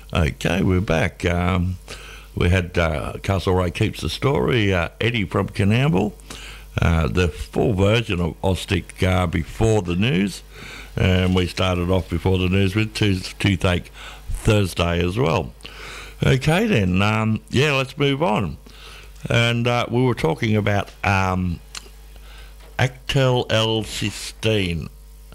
Okay, we're back. We had Castlereagh Keeps the Story, Eddie from Coonamble, the full version of Austic before the news, and we started off before the news with Toothache Thursday as well. Okay then, let's move on. And we were talking about Actel L-cysteine.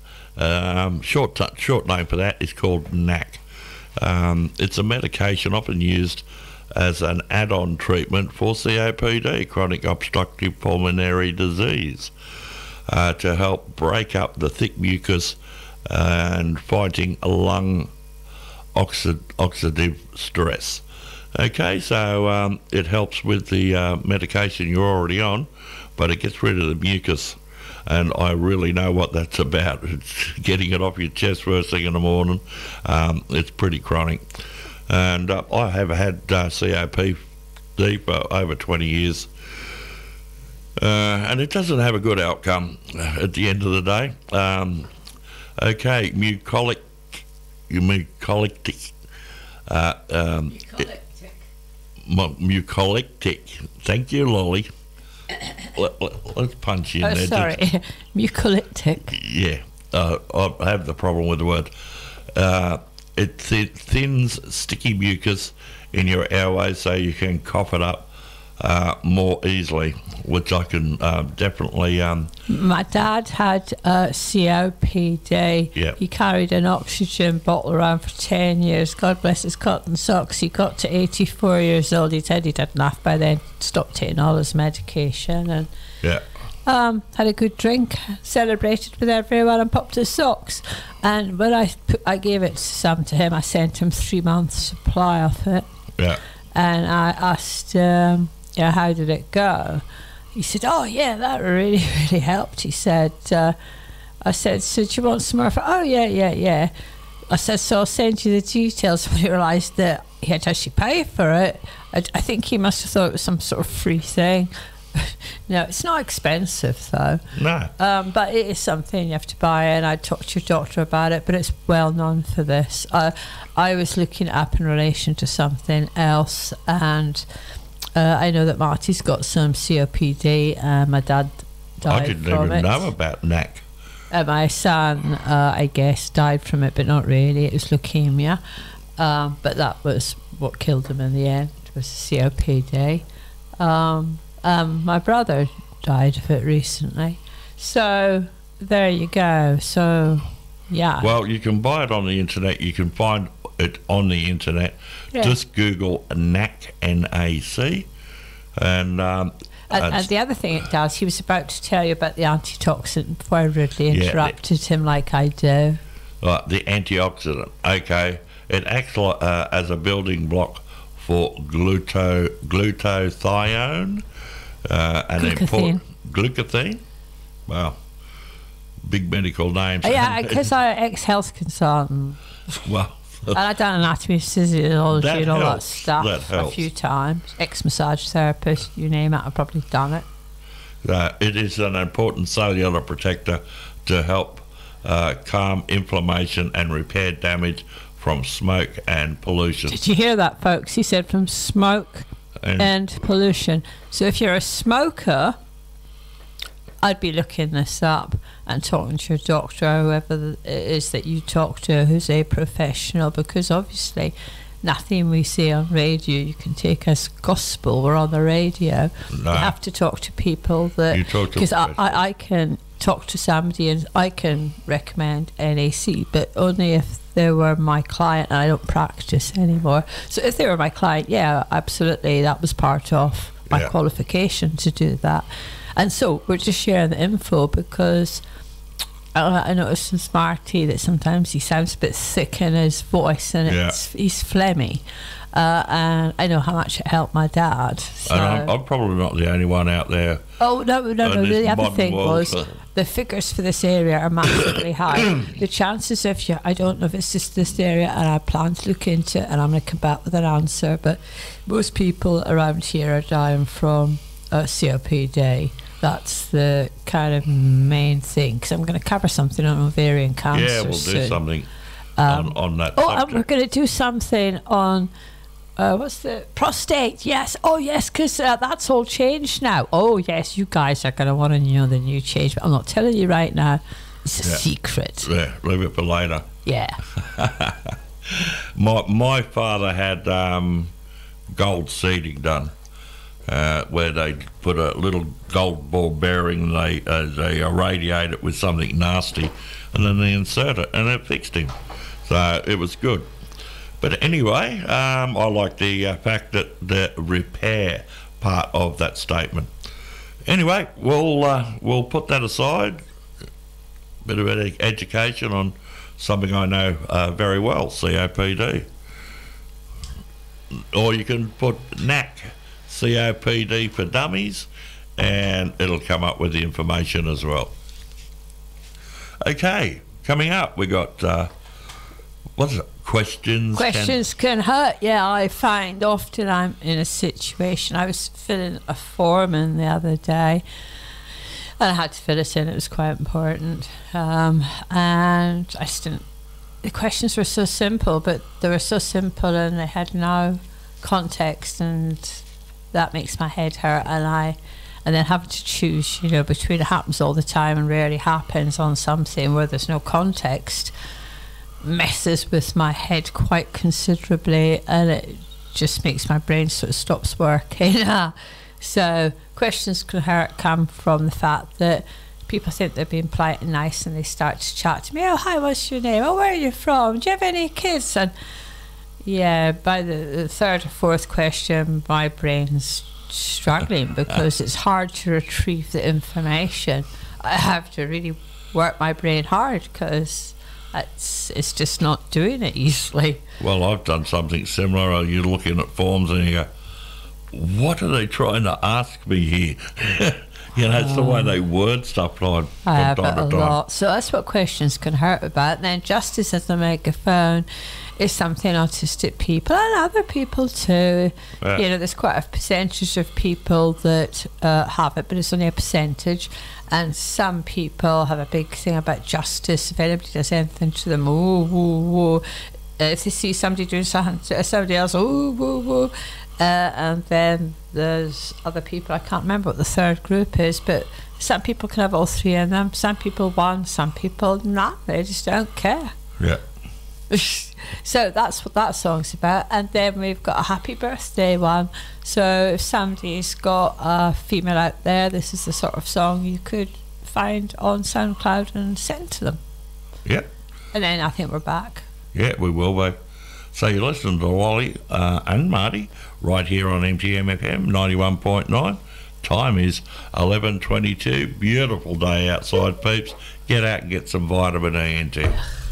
Short name for that is called NAC. It's a medication often used as an add-on treatment for COPD, chronic obstructive pulmonary disease, to help break up the thick mucus and fighting lung oxidative stress. Okay, so it helps with the medication you're already on, but it gets rid of the mucus. And I really know what that's about. It's getting it off your chest first thing in the morning. It's pretty chronic. And I have had COPD for over 20 years. And it doesn't have a good outcome at the end of the day. Mucolytic. Thank you, Lolly. Let's punch in there. Sorry, mucolytic. Yeah, I have the problem with the word. It thins sticky mucus in your airways so you can cough it up more easily, which I can definitely... My dad had COPD. Yep. He carried an oxygen bottle around for 10 years. God bless his cotton socks. He got to 84 years old. He said he'd had enough by then, stopped taking all his medication, and had a good drink, celebrated with everyone, and popped his socks. And when I gave it some to him, I sent him 3 months supply of it. Yeah. And I asked, how did it go? He said, oh yeah, that really, really helped. He said, I said, so do you want some more? Oh yeah. I said, so I'll send you the details. When he realised that he had to actually pay for it, I think he must have thought it was some sort of free thing. No, it's not expensive though. No. But it is something you have to buy, and I talked to your doctor about it, but it's well known for this. I was looking it up in relation to something else, and I know that Marty's got some COPD, and my dad died from it. I didn't even know about NAC. My son, I guess, died from it, but not really. It was leukemia, but that was what killed him in the end, was COPD. My brother died of it recently. So there you go. So, yeah. Well, you can buy it on the internet. You can find it on the internet. Yeah. Just Google NAC, N-A-C. And the other thing it does, he was about to tell you about the antioxidant before I rudely interrupted him like I do. The antioxidant. Okay. It acts as a building block for glutathione. Glutathione. Wow, big medical names. Yeah, because I'm ex-health consultant. Well, and I've done anatomy, physiology, and all that stuff a few times. Ex-massage therapist, you name it, I've probably done it. It is an important cellular protector to help calm inflammation and repair damage from smoke and pollution. Did you hear that, folks? He said from smoke and pollution. So if you're a smoker, I'd be looking this up and talking to your doctor or whoever it is that you talk to who's a professional, because obviously nothing we say on radio you can take as gospel. We're on the radio. No. You have to talk to people that, because I can talk to somebody and I can recommend NAC, but only if they were my client, and I don't practice anymore. So if they were my client, yeah, absolutely, that was part of my qualification to do that. And so we're just sharing the info because I noticed in Smarty that sometimes he sounds a bit thick in his voice, and he's phlegmy. And I know how much it helped my dad. So. And I'm probably not the only one out there. Oh, no. The other thing was the figures for this area are massively high. The chances of I don't know if it's just this area, and I plan to look into it, and I'm going to come back with an answer, but most people around here are dying from COPD. That's the kind of main thing, because I'm going to cover something on ovarian cancer soon. Yeah, we'll do something. on that Oh, subject. and we're going to do something on what's the prostate? Yes. Oh, yes, because that's all changed now. Oh, yes, you guys are going to want to know the new change, but I'm not telling you right now. It's a secret. Yeah, leave it for later. Yeah. My father had gold seeding done, where they put a little gold ball bearing and they irradiate it with something nasty, and then they insert it, and it fixed him. So it was good. But anyway, I like the fact that the repair part of that statement. Anyway, we'll put that aside. Bit of education on something I know very well, COPD. Or you can put NAC, COPD for Dummies, and it'll come up with the information as well. Okay, coming up, we got, what is it, questions? Questions can hurt. Yeah, I find often I'm in a situation. I was filling a form in the other day, and I had to fill it in. It was quite important. And I just didn't. The questions were so simple, but they were so simple and they had no context, and that makes my head hurt. And then having to choose, between it happens all the time and rarely happens on something where there's no context, messes with my head quite considerably, and it just makes my brain sort of stops working. So questions can hurt come from the fact that people think they're being polite and nice, and they start to chat to me. Oh, hi, what's your name? Oh, where are you from? Do you have any kids? And yeah, by the third or fourth question, my brain's struggling because it's hard to retrieve the information. I have to really work my brain hard because it's just not doing it easily. Well, I've done something similar. You're looking at forms and you go, what are they trying to ask me here? It's the way they word stuff from time to time. Lot. So that's what questions can hurt about. And then justice as a megaphone is something autistic people and other people too. Yeah. There's quite a percentage of people that have it, but it's only a percentage. And some people have a big thing about justice. If anybody does anything to them, if they see somebody doing something to somebody else, and then there's other people, I can't remember what the third group is, but some people can have all three in them. Some people one, some people none. They just don't care. Yeah. So that's what that song's about. And then we've got a happy birthday one. So if somebody's got a female out there, this is the sort of song you could find on SoundCloud and send to them. Yep. And then I think we're back. Yeah, we will be. So you're listening to Wally and Marty right here on MTM FM 91.9. Time is 11:22. Beautiful day outside, peeps. Get out and get some vitamin E into you.